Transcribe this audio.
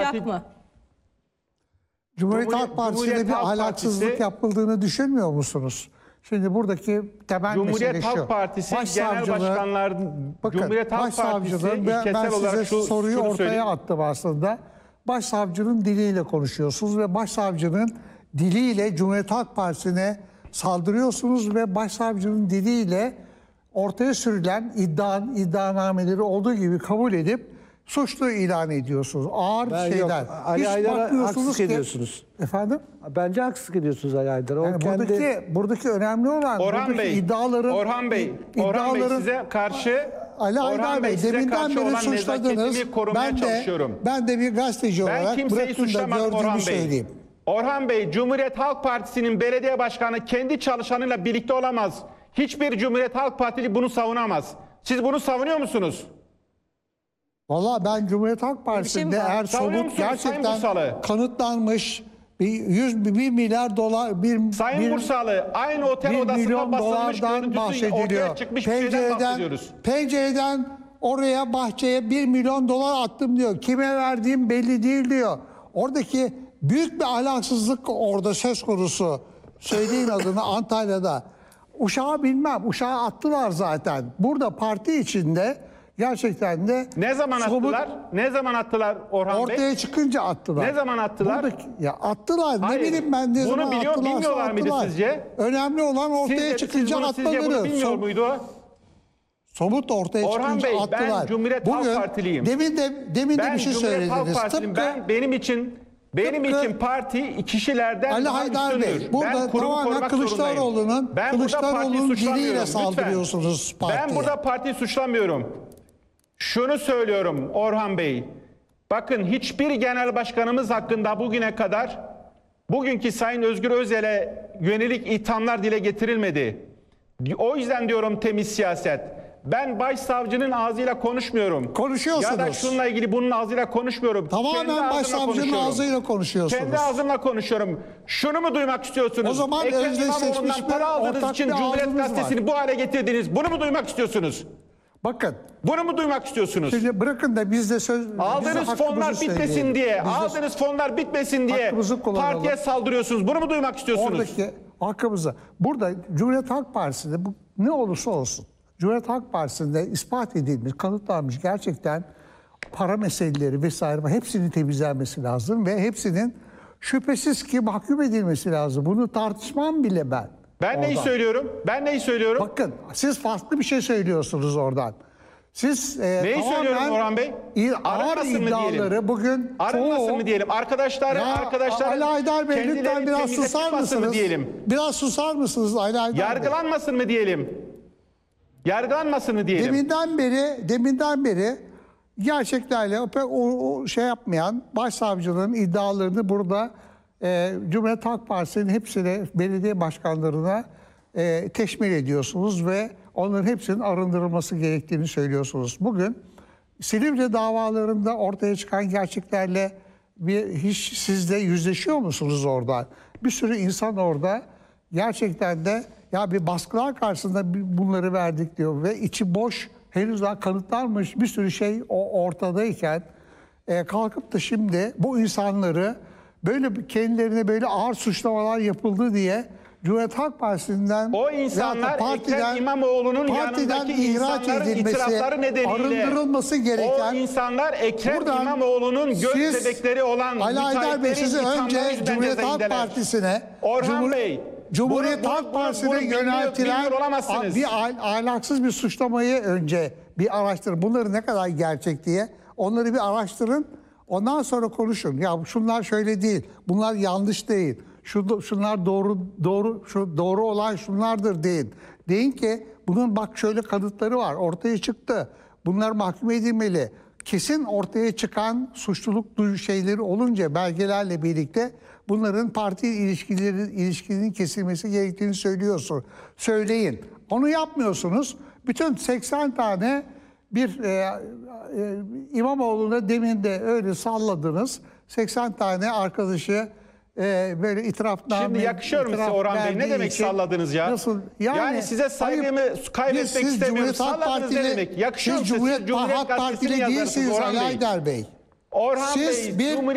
olacak mı? Cumhuriyet Halk Partisi'nde bir ahlaksızlık yapıldığını düşünmüyor musunuz? Şimdi buradaki temel mesele şu. Cumhuriyet Halk Partisi Genel Başkanlar, Cumhuriyet Halk Partisi ben size soruyu ortaya söyleyeyim. attım aslında. Başsavcının diliyle konuşuyorsunuz ve başsavcının diliyle Cumhuriyet Halk Partisi'ne saldırıyorsunuz ve başsavcının diliyle ortaya sürülen iddianameleri olduğu gibi kabul edip suçlu ilan ediyorsunuz. Ağır şeyler. Ali Aydar'a haksızlık ediyorsunuz. Efendim? Bence haksızlık ediyorsunuz Ali Aydar'a. Yani buradaki önemli olan Orhan Bey, iddiaların... Orhan Bey size karşı... Ali Aydar Bey, deminden beri suçladınız. Ben de bir gazeteci olarak bırakın da gördüğümü söyleyeyim. Orhan Bey, Cumhuriyet Halk Partisi'nin belediye başkanı kendi çalışanıyla birlikte olamaz. Hiçbir Cumhuriyet Halk Partili bunu savunamaz. Siz bunu savunuyor musunuz? Valla ben Cumhuriyet Halk Partisi'nde eğer somut gerçekten kanıtlanmış 1 milyar dolar Sayın Bursalı, aynı otel odasında basılmış görüntüsü ortaya çıkmış bir şeyden bahsediyoruz. Pencereden oraya bahçeye 1 milyon dolar attım diyor. Kime verdiğim belli değil diyor. Oradaki büyük bir ahlaksızlık orada söz konusu. Söyleyin adını Antalya'da. Uşağı bilmem. Uşağı attılar zaten. Burada parti içinde gerçekten de... Ne zaman attılar? Ne zaman attılar Orhan Bey? Ortaya çıkınca attılar. Ne zaman attılar? Attılar. Hayır. Ne bileyim ben ne zaman attılar. Bilmiyorlar mıydı sizce? Önemli olan ortaya çıkınca atmaları. Sizce bunu bilmiyor muydu o? Somut ortaya Orhan çıkınca Bey, attılar. ben Cumhuriyet Halk Partiliyim. Demin de bir şey söylediniz. Benim için parti kişilerden Ali Haydar Bey, burada tamamen Kılıçdaroğlu'nun diliyle saldırıyorsunuz partiye. Ben burada partiyi suçlamıyorum. Şunu söylüyorum Orhan Bey. Bakın hiçbir genel başkanımız hakkında bugüne kadar bugünkü Sayın Özgür Özel'e yönelik ithamlar dile getirilmedi. O yüzden diyorum temiz siyaset. Ben başsavcının ağzıyla konuşmuyorum. Konuşuyorsunuz. Ya da şununla ilgili bunun ağzıyla konuşmuyorum. Tamamen başsavcının ağzıyla konuşuyorsunuz. Kendi ağzımla konuşuyorum. Şunu mu duymak istiyorsunuz? O zaman özdeşleşmiş para aldığınız için Cumhuriyet Gazetesi'ni bu hale getirdiniz. Bunu mu duymak istiyorsunuz? Bakın. Bunu mu duymak istiyorsunuz? Şimdi bırakın da biz de aldığınız fonlar bitmesin diye, partiye saldırıyorsunuz. Bunu mu duymak istiyorsunuz? Oradaki hakkımızı. Burada Cumhuriyet Halk Partisi'nde bu ne olursa olsun. Cumhuriyet Halk Partisi'nde ispat edilmiş, kanıtlanmış gerçekten para meseleleri vesaire hepsinin temizlenmesi lazım ve hepsinin şüphesiz ki mahkum edilmesi lazım. Bunu tartışmam bile ben. Ben neyi söylüyorum? Bakın siz farklı bir şey söylüyorsunuz oradan. Siz neyi söylüyorum Orhan Bey? Ağır iddiaları bugün arınmasın mı diyelim? Arkadaşlar Ali Aydar Bey lütfen biraz susar mısınız? Biraz susar mısınız Ali Aydar Bey? Yargılanmasın mı diyelim? Yargılanmasın mı diyelim? Deminden beri gerçeklerle o şey yapmayan başsavcılığın iddialarını burada Cumhuriyet Halk Partisi'nin hepsine, belediye başkanlarına teşmil ediyorsunuz ve onların hepsinin arındırılması gerektiğini söylüyorsunuz. Bugün Silivri davalarında ortaya çıkan gerçeklerle hiç siz de yüzleşiyor musunuz orada? Bir sürü insan orada gerçekten de ya bir baskılar karşısında bunları verdik diyor ve içi boş, henüz daha kanıtlanmış bir sürü şey ortadayken kalkıp da şimdi bu insanları böyle kendilerine böyle ağır suçlamalar yapıldı diye Cumhuriyet Halk Partisi'nden o insanlar Ekrem İmamoğlu'nun yanındaki insanların itirafları nedeniyle arındırılması gereken o insanlar Ekrem İmamoğlu'nun göz bebekleri olan Ali Aydar Bey sizi önce Cumhuriyet Halk Partisi'ne Orhan Bey Cumhuriyet Halk Partisi'ne yöneltilen bir ahlaksız bir suçlamayı önce bir araştırın. Bunları ne kadar gerçek diye onları bir araştırın. Ondan sonra konuşun. Ya şunlar şöyle değil. Bunlar yanlış değil. Şunlar doğru olan şunlardır deyin. Deyin ki bunun bak şöyle kanıtları var. Ortaya çıktı. Bunlar mahkum edilmeli. Kesin ortaya çıkan suçluluk şeyleri olunca belgelerle birlikte bunların parti ilişkilerinin kesilmesi gerektiğini söyleyin. Onu yapmıyorsunuz. Bütün 80 tane bir İmamoğlu'na demin de öyle salladınız. 80 tane arkadaşı böyle itirafname... Şimdi yakışıyor mu size Orhan Bey? Ne demek salladınız ya? Nasıl? Yani size saygımı kaybetmek istemiyorum. Salladınız ne demek? Yakışıyor mu size? Siz Cumhuriyet Halk Partili değilsiniz Ali Aydar Bey. Orhan Bey,